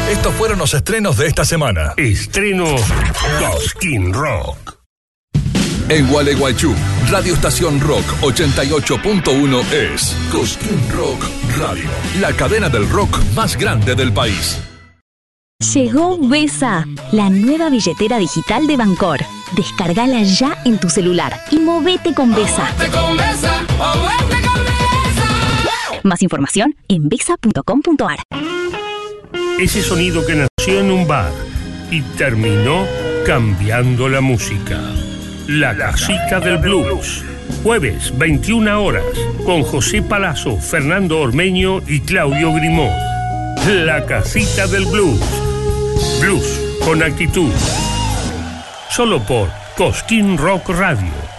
Estos fueron los estrenos de esta semana. Estreno Cosquín Rock. En Gualeguaychú, Radio Estación Rock 88.1 es Cosquín Rock Radio, la cadena del rock más grande del país. Llegó Besa, la nueva billetera digital de Bancor. Descárgala ya en tu celular y movete con Besa. Más información en besa.com.ar. Ese sonido que nació en un bar y terminó cambiando la música. La Casita del Blues. Jueves, 21 horas, con José Palazzo, Fernando Ormeño y Claudio Grimaud. La Casita del Blues. Blues con actitud. Solo por Cosquín Rock Radio.